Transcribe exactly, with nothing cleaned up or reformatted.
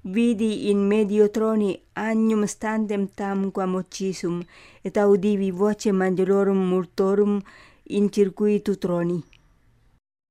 vidi in medio troni agnum standem tam quam occisum, et audivi vocem angelorum multorum in circuitu troni.